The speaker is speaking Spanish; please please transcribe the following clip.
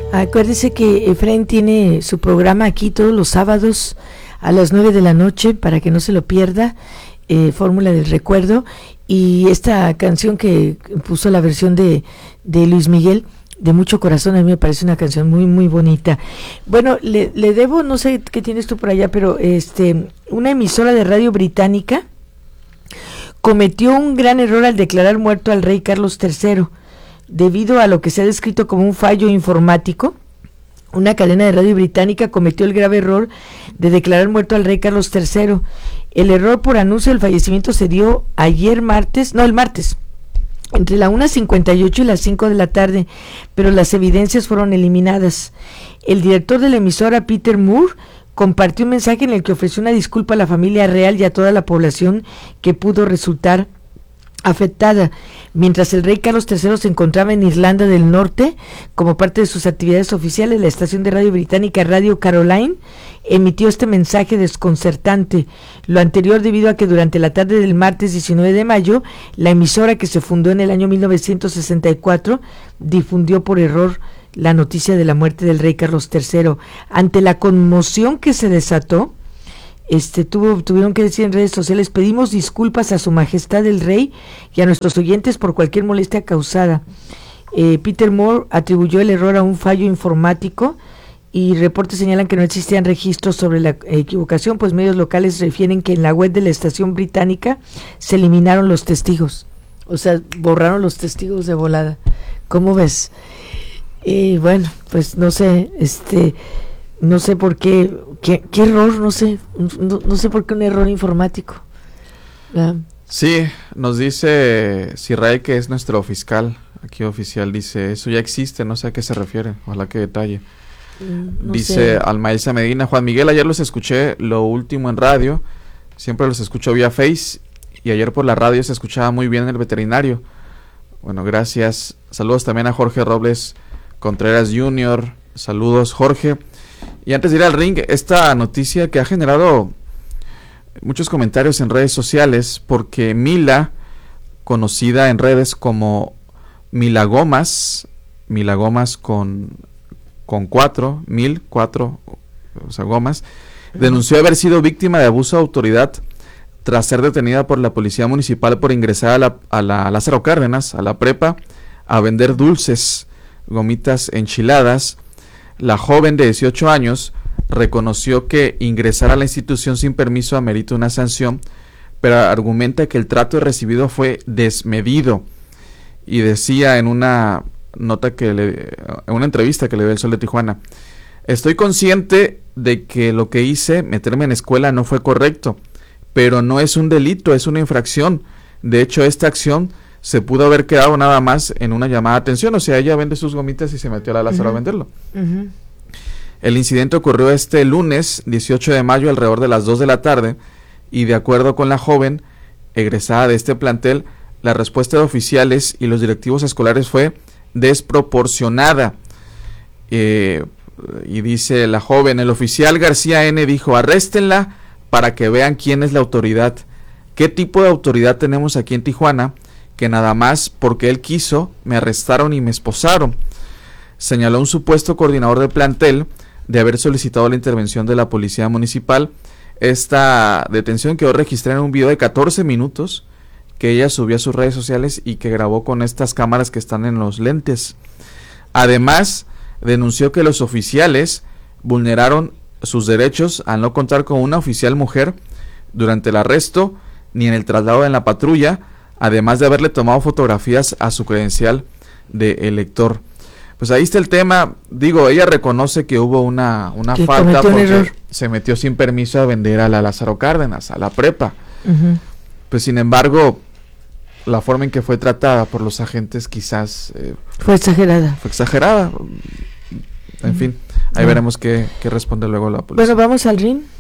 Acuérdese que Efraín tiene su programa aquí todos los sábados a las 9 de la noche para que no se lo pierda, Fórmula del Recuerdo, y esta canción que puso la versión de Luis Miguel, de mucho corazón, a mí me parece una canción muy muy bonita. Bueno, le debo, no sé qué tienes tú por allá, pero una emisora de radio británica cometió un gran error al declarar muerto al rey Carlos III, debido a lo que se ha descrito como un fallo informático. Una cadena de radio británica cometió el grave error de declarar muerto al rey Carlos III. El error por anuncio del fallecimiento se dio el martes, entre la 1:58 y las 5 de la tarde, pero las evidencias fueron eliminadas. El director de la emisora, Peter Moore, compartió un mensaje en el que ofreció una disculpa a la familia real y a toda la población que pudo resultar afectada. Mientras el rey Carlos III se encontraba en Irlanda del Norte, como parte de sus actividades oficiales, la estación de radio británica Radio Caroline emitió este mensaje desconcertante. Lo anterior debido a que durante la tarde del martes 19 de mayo, la emisora, que se fundó en el año 1964, difundió por error la noticia de la muerte del rey Carlos III. Ante la conmoción que se desató, tuvieron que decir en redes sociales: pedimos disculpas a su majestad el rey y a nuestros oyentes por cualquier molestia causada. Peter Moore atribuyó el error a un fallo informático y reportes señalan que no existían registros sobre la equivocación, pues medios locales refieren que en la web de la estación británica se eliminaron los testigos, o sea, borraron los testigos de volada. ¿Cómo ves? Bueno, pues no sé, no sé por qué error, no sé por qué un error informático. Sí, nos dice Sirrae, que es nuestro fiscal, aquí oficial, dice, eso ya existe, no sé a qué se refiere, ojalá que detalle. No dice sé. Almaelsa Medina: Juan Miguel, ayer los escuché lo último en radio, siempre los escucho vía Face, y ayer por la radio se escuchaba muy bien el veterinario. Bueno, gracias. Saludos también a Jorge Robles Contreras Jr., saludos Jorge. Y antes de ir al ring, esta noticia que ha generado muchos comentarios en redes sociales, porque Mila, conocida en redes como Mila Gomas con 4, o sea, Gomas, denunció haber sido víctima de abuso de autoridad tras ser detenida por la policía municipal por ingresar a la Lázaro Cárdenas, a la prepa, a vender dulces, gomitas enchiladas. La joven de 18 años reconoció que ingresar a la institución sin permiso amerita una sanción, pero argumenta que el trato recibido fue desmedido, y decía en una nota en una entrevista que le dio El Sol de Tijuana: estoy consciente de que lo que hice, meterme en escuela, no fue correcto, pero no es un delito, es una infracción. De hecho, esta acción se pudo haber quedado nada más en una llamada de atención, o sea, ella vende sus gomitas y se metió a la Lázaro a venderlo. El incidente ocurrió este lunes 18 de mayo alrededor de las 2 de la tarde, y de acuerdo con la joven egresada de este plantel, la respuesta de oficiales y los directivos escolares fue desproporcionada. Y dice la joven: el oficial García N. dijo, arréstenla para que vean quién es la autoridad. ¿Qué tipo de autoridad tenemos aquí en Tijuana? Que nada más porque él quiso, me arrestaron y me esposaron. Señaló un supuesto coordinador del plantel de haber solicitado la intervención de la policía municipal. Esta detención quedó registrada en un video de 14 minutos que ella subió a sus redes sociales y que grabó con estas cámaras que están en los lentes. Además, denunció que los oficiales vulneraron sus derechos al no contar con una oficial mujer durante el arresto ni en el traslado en la patrulla, además de haberle tomado fotografías a su credencial de elector. Pues ahí está el tema. Digo, ella reconoce que hubo una falta porque se metió sin permiso a vender a la Lázaro Cárdenas, a la prepa. Pues sin embargo, la forma en que fue tratada por los agentes quizás fue exagerada. En fin, ahí veremos qué responde luego la policía. Bueno, vamos al ring.